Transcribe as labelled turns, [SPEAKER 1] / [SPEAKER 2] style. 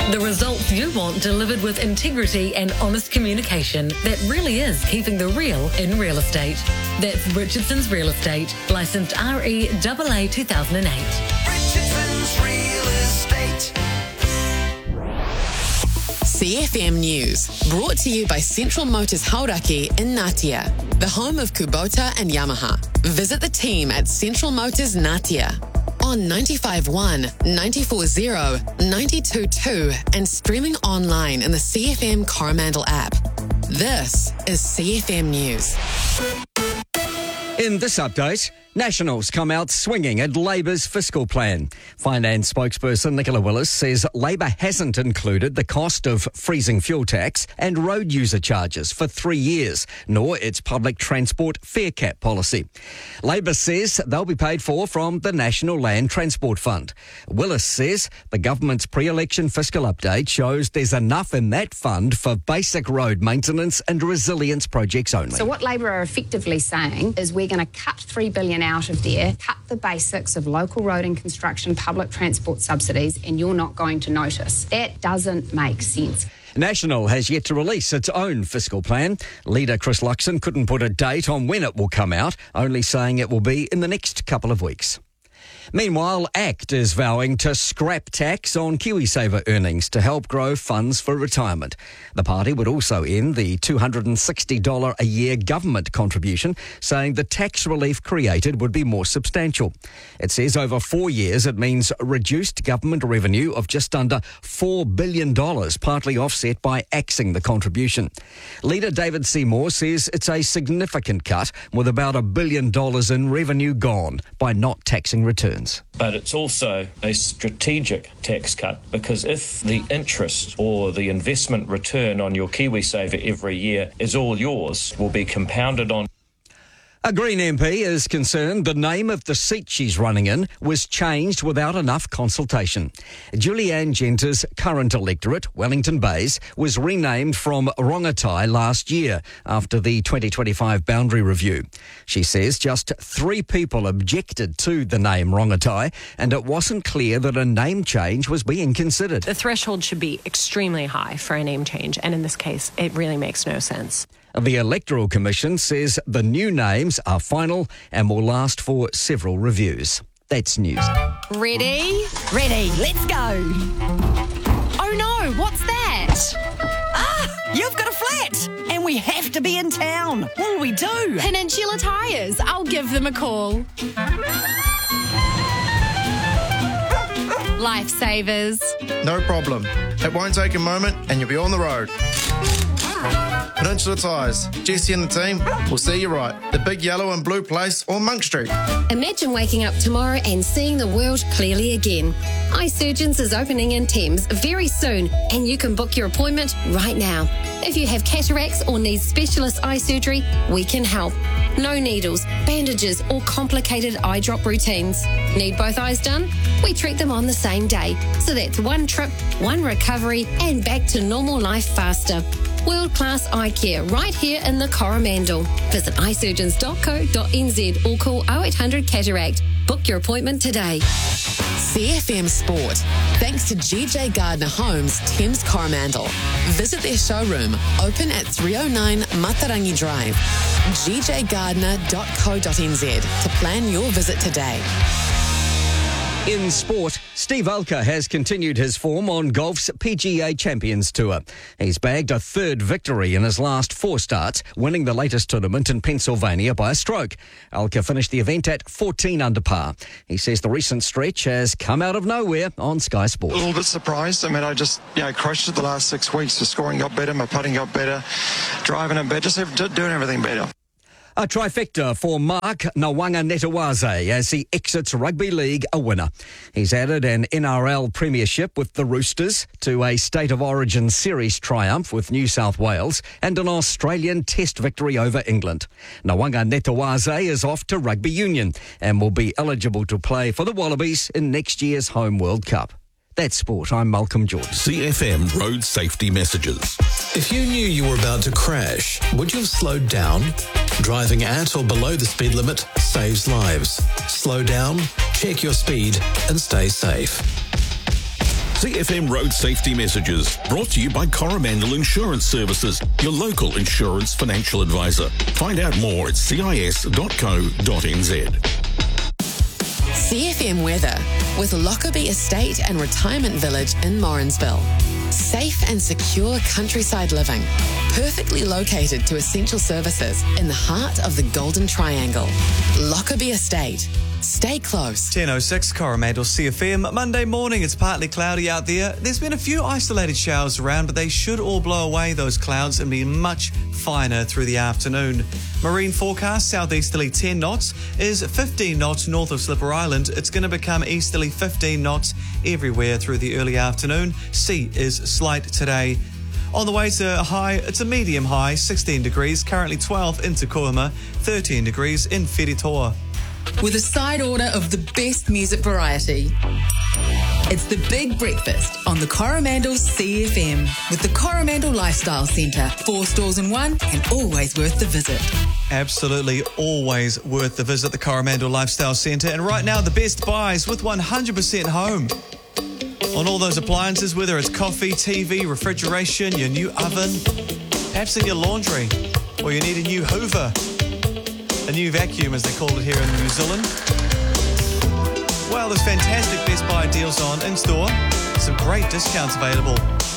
[SPEAKER 1] The results you want delivered with integrity and honest communication that really is keeping the real in real estate. That's Richardson's Real Estate, licensed REAA 2008.
[SPEAKER 2] Richardson's Real Estate.
[SPEAKER 3] CFM News, brought to you by Central Motors Hauraki in Ngatea, the home of Kubota and Yamaha. Visit the team at Central Motors Ngatea on 95.1, 94.0, 92.2 and streaming online in the CFM Coromandel app. This is CFM News.
[SPEAKER 4] In this update, Nationals come out swinging at Labor's fiscal plan. Finance spokesperson Nicola Willis says Labor hasn't included the cost of freezing fuel tax and road user charges for 3 years, nor its public transport fare cap policy. Labor says they'll be paid for from the National Land Transport Fund. Willis says the government's pre-election fiscal update shows there's enough in that fund for basic road maintenance and resilience projects only.
[SPEAKER 5] So what Labor are effectively saying is we're going to cut $3 billion out of there, cut the basics of local road and construction, public transport subsidies, and you're not going to notice. That doesn't make sense.
[SPEAKER 4] National has yet to release its own fiscal plan. Leader Chris Luxon couldn't put a date on when it will come out, only saying it will be in the next couple of weeks. Meanwhile, ACT is vowing to scrap tax on KiwiSaver earnings to help grow funds for retirement. The party would also end the $260 a year government contribution, saying the tax relief created would be more substantial. It says over 4 years it means reduced government revenue of just under $4 billion, partly offset by axing the contribution. Leader David Seymour says it's a significant cut, with about $1 billion in revenue gone by not taxing returns.
[SPEAKER 6] But it's also a strategic tax cut, because if the interest or the investment return on your KiwiSaver every year is all yours, will be compounded on.
[SPEAKER 4] A Green MP is concerned the name of the seat she's running in was changed without enough consultation. Julianne Genter's current electorate, Wellington Bays, was renamed from Rongotai last year after the 2025 boundary review. She says just 3 people objected to the name Rongotai, and it wasn't clear that a name change was being considered.
[SPEAKER 7] The threshold should be extremely high for a name change, and in this case, it really makes no sense.
[SPEAKER 4] The Electoral Commission says the new names are final and will last for several reviews. That's news.
[SPEAKER 8] Ready? Ready, let's go. Oh no, what's that?
[SPEAKER 9] You've got a flat and we have to be in town. What'll we do?
[SPEAKER 8] Peninsula Tyres. I'll give them a call. Lifesavers.
[SPEAKER 10] No problem. It won't take a moment and you'll be on the road. Peninsula Tyres. Jesse and the team will see you right. The big yellow and blue place on Monk Street.
[SPEAKER 11] Imagine waking up tomorrow and seeing the world clearly again. Eye Surgeons is opening in Thames very soon, and you can book your appointment right now. If you have cataracts or need specialist eye surgery, we can help. No needles, bandages or complicated eye drop routines. Need both eyes done? We treat them on the same day. So that's one trip, one recovery and back to normal life faster. World-class eye care right here in the Coromandel. Visit eyesurgeons.co.nz or call 0800 Cataract. Book your appointment today.
[SPEAKER 3] CFM Sport, thanks to GJ Gardner Homes, Thames Coromandel. Visit their showroom, open at 309 Matarangi Drive. gjgardner.co.nz to plan your visit today.
[SPEAKER 4] In sport, Steve Alker has continued his form on golf's PGA Champions Tour. He's bagged a third victory in his last 4 starts, winning the latest tournament in Pennsylvania by a stroke. Alker finished the event at 14 under par. He says the recent stretch has come out of nowhere on Sky Sports.
[SPEAKER 12] A little bit surprised. I mean, I just, crushed it the last 6 weeks. The scoring got better, my putting got better, driving it better, just doing everything better.
[SPEAKER 4] A trifecta for Mark Nawaqanitawase as he exits rugby league a winner. He's added an NRL premiership with the Roosters to a State of Origin series triumph with New South Wales and an Australian test victory over England. Nawaqanitawase is off to rugby union and will be eligible to play for the Wallabies in next year's Home World Cup. That's sport. I'm Malcolm Jordan.
[SPEAKER 13] CFM Road Safety Messages.
[SPEAKER 14] If you knew you were about to crash, would you have slowed down? Driving at or below the speed limit saves lives. Slow down, check your speed, and stay safe.
[SPEAKER 13] CFM Road Safety Messages, brought to you by Coromandel Insurance Services, your local insurance financial advisor. Find out more at cis.co.nz.
[SPEAKER 3] CFM weather with Lockerbie Estate and Retirement Village in Morrinsville. Safe and secure countryside living, perfectly located to essential services in the heart of the Golden Triangle. Lockerbie Estate. Stay close.
[SPEAKER 15] 10:06 Coromandel CFM. Monday morning, it's partly cloudy out there. There's been a few isolated showers around, but they should all blow away those clouds and be much finer through the afternoon. Marine forecast, southeasterly 10 knots is 15 knots north of Slipper Island. It's going to become easterly 15 knots everywhere through the early afternoon. Sea is slight today. On the way to a high, it's a medium high, 16 degrees, currently 12 in Te Kuama, 13 degrees in Wheritoa.
[SPEAKER 16] With a side order of the best music variety. It's the Big Breakfast on the Coromandel CFM with the Coromandel Lifestyle Centre. 4 stores in one and always worth the visit.
[SPEAKER 15] Absolutely always worth the visit, the Coromandel Lifestyle Centre. And right now, the best buys with 100% home. On all those appliances, whether it's coffee, TV, refrigeration, your new oven, perhaps in your laundry, or you need a new Hoover. A new vacuum, as they call it here in New Zealand. Well, there's fantastic Best Buy deals on in store. Some great discounts available.